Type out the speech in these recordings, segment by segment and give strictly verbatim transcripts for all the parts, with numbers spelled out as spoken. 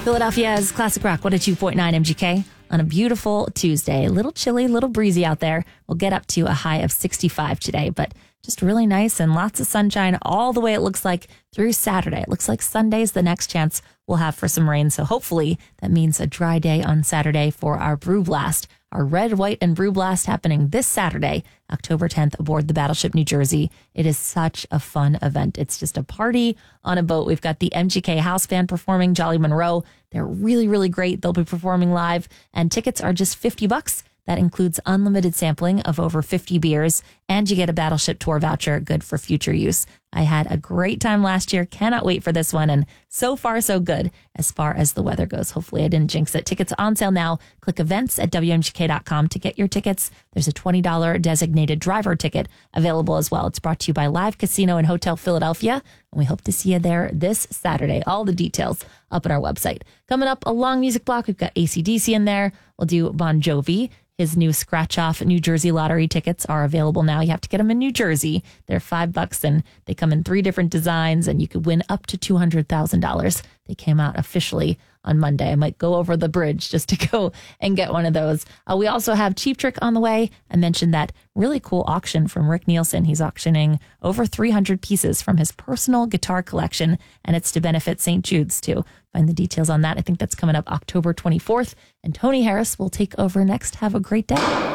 Philadelphia's Classic Rock one oh two point nine M G K on a beautiful Tuesday. A little chilly, a little breezy out there. We'll get up to a high of sixty-five today, but just really nice and lots of sunshine all the way it looks like through Saturday. It looks like Sunday's the next chance we'll have for some rain. So hopefully that means a dry day on Saturday for our Brew Blast. Our Red, White, and Brew Blast happening this Saturday, October tenth, aboard the Battleship New Jersey. It is such a fun event. It's just a party on a boat. We've got the M G K House Band performing, Jolly Monroe. They're really, really great. They'll be performing live, and tickets are just fifty bucks. That includes unlimited sampling of over fifty beers, and you get a Battleship Tour voucher, good for future use. I had a great time last year. Cannot wait for this one. And so far, so good as far as the weather goes. Hopefully I didn't jinx it. Tickets on sale now. Click events at W M G K dot com to get your tickets. There's a twenty dollars designated driver ticket available as well. It's brought to you by Live Casino and Hotel Philadelphia. And we hope to see you there this Saturday. All the details up on our website. Coming up, a long music block. We've got A C D C in there. We'll do Bon Jovi. His new scratch-off New Jersey lottery tickets are available now. You have to get them in New Jersey. They're five bucks, and they come in three different designs, and you could win up to two hundred thousand dollars. They came out officially on Monday. I might go over the bridge just to go and get one of those. Uh, we also have Cheap Trick on the way. I mentioned that really cool auction from Rick Nielsen. He's auctioning over three hundred pieces from his personal guitar collection, and it's to benefit Saint Jude's too. Find the details on that. I think that's coming up October twenty-fourth. And Tony Harris will take over next. Have a great day.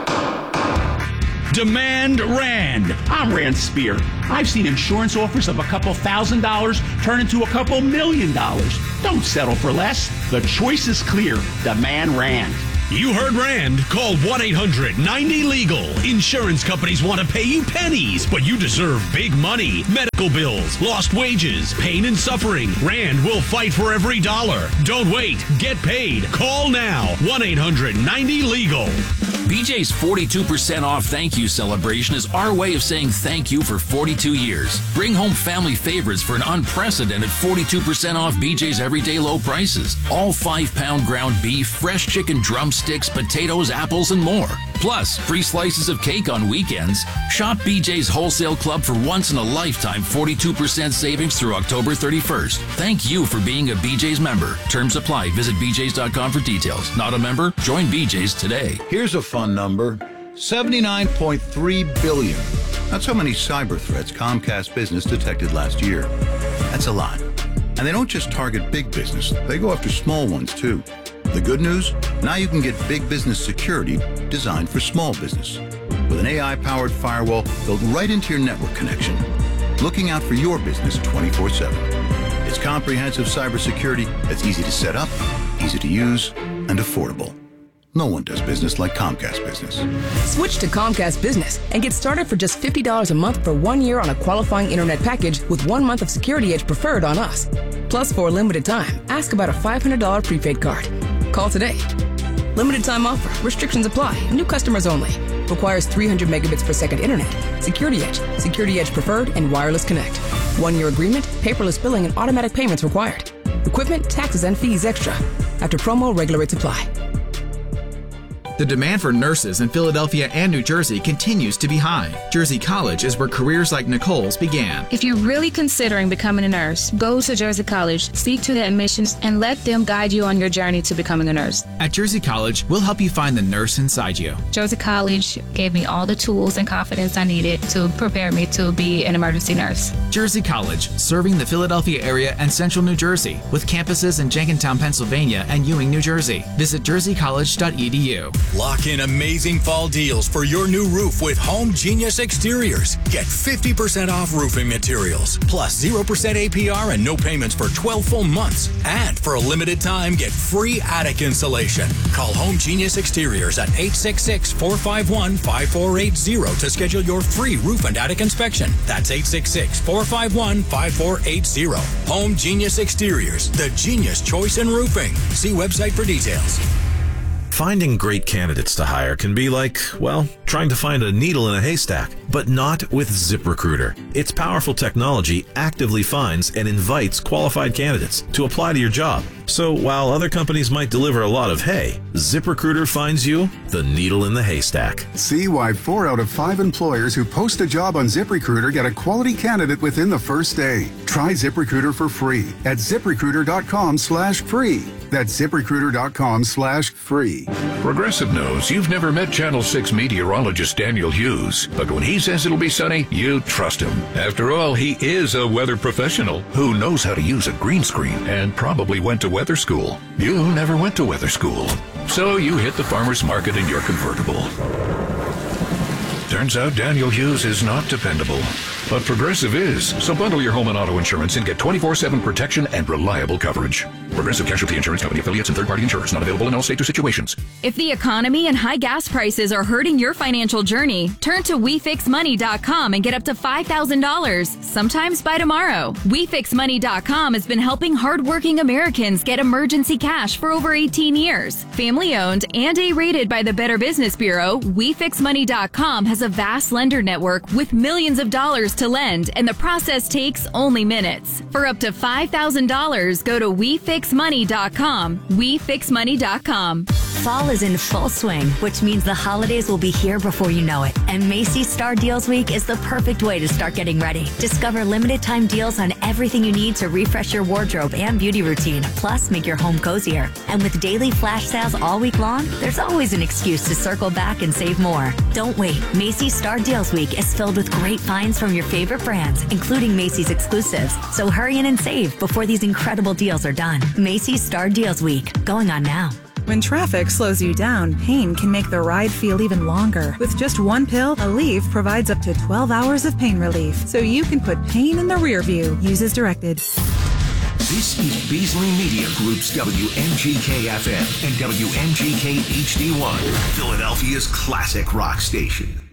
Demand Rand. I'm Rand Spear. I've seen insurance offers of a couple thousand dollars turn into a couple million dollars. Don't settle for less. The choice is clear. Demand Rand. You heard Rand. Call one eight hundred ninety legal. Insurance companies want to pay you pennies, but you deserve big money. Medical bills, lost wages, pain and suffering. Rand will fight for every dollar. Don't wait. Get paid. Call now. one eight hundred ninety legal. B J's forty-two percent off thank you celebration is our way of saying thank you for forty-two years. Bring home family favorites for an unprecedented forty-two percent off B J's everyday low prices. All five pound ground beef, fresh chicken drumsticks, potatoes, apples, and more. Plus, free slices of cake on weekends. Shop B J's Wholesale Club for once in a lifetime forty-two percent savings through October thirty-first. Thank you for being a B J's member. Terms apply. Visit B J's dot com for details. Not a member? Join B J's today. Here's a fun number. seventy-nine point three billion. That's how many cyber threats Comcast Business detected last year. That's a lot. And they don't just target big business. They go after small ones, too. The good news? Now you can get big business security designed for small business. With an A I-powered firewall built right into your network connection. Looking out for your business twenty-four seven. It's comprehensive cybersecurity that's easy to set up, easy to use, and affordable. No one does business like Comcast Business. Switch to Comcast Business and get started for just fifty dollars a month for one year on a qualifying internet package with one month of Security Edge Preferred on us. Plus, for a limited time, ask about a five hundred dollars prepaid card. Call today. Limited time offer. Restrictions apply. New customers only. Requires three hundred megabits per second internet. Security Edge, Security Edge Preferred, and Wireless Connect. One-year agreement, paperless billing, and automatic payments required. Equipment, taxes, and fees extra. After promo, regular rates apply. The demand for nurses in Philadelphia and New Jersey continues to be high. Jersey College is where careers like Nicole's began. If you're really considering becoming a nurse, go to Jersey College, speak to the admissions, and let them guide you on your journey to becoming a nurse. At Jersey College, we'll help you find the nurse inside you. Jersey College gave me all the tools and confidence I needed to prepare me to be an emergency nurse. Jersey College, serving the Philadelphia area and central New Jersey, with campuses in Jenkintown, Pennsylvania, and Ewing, New Jersey. Visit jersey college dot e d u. Lock in amazing fall deals for your new roof with Home Genius Exteriors. Get fifty percent off roofing materials, plus zero percent A P R and no payments for twelve full months. And for a limited time, get free attic insulation. Call Home Genius Exteriors at eight six six, four five one, five four eight zero to schedule your free roof and attic inspection. That's eight six six, four five one, five four eight zero. Home Genius Exteriors, the genius choice in roofing. See website for details. Finding great candidates to hire can be like, well, trying to find a needle in a haystack, but not with ZipRecruiter. Its powerful technology actively finds and invites qualified candidates to apply to your job. So while other companies might deliver a lot of hay, ZipRecruiter finds you the needle in the haystack. See why four out of five employers who post a job on ZipRecruiter get a quality candidate within the first day. Try ZipRecruiter for free at ziprecruiter dot com slash free. That's ZipRecruiter.com slash free. Progressive knows you've never met Channel six meteorologist Daniel Hughes, but when he says it'll be sunny, you trust him. After all, he is a weather professional who knows how to use a green screen and probably went to weather school. You never went to weather school, so you hit the farmer's market in your convertible. Turns out Daniel Hughes is not dependable, but Progressive is. So bundle your home and auto insurance and get twenty-four seven protection and reliable coverage. Progressive Casualty Insurance Company affiliates and third-party insurers not available in all states or situations. If the economy and high gas prices are hurting your financial journey, turn to we fix money dot com and get up to five thousand dollars, sometimes by tomorrow. we fix money dot com has been helping hardworking Americans get emergency cash for over eighteen years. Family-owned and A-rated by the Better Business Bureau, we fix money dot com has a vast lender network with millions of dollars to lend, and the process takes only minutes. For up to five thousand dollars, go to we fix money dot com. we fix money dot com. Fall is in full swing, which means the holidays will be here before you know it. And Macy's Star Deals Week is the perfect way to start getting ready. Discover limited time deals on everything you need to refresh your wardrobe and beauty routine, plus make your home cozier. And with daily flash sales all week long, there's always an excuse to circle back and save more. Don't wait. Macy's Star Deals Week is filled with great finds from your favorite brands, including Macy's exclusives. So hurry in and save before these incredible deals are done. Macy's Star Deals Week, going on now. When traffic slows you down, pain can make the ride feel even longer. With just one pill, Aleve provides up to twelve hours of pain relief, so you can put pain in the rear view. Use as directed. This is Beasley Media Group's W M G K F M and W M G K H D one, Philadelphia's classic rock station.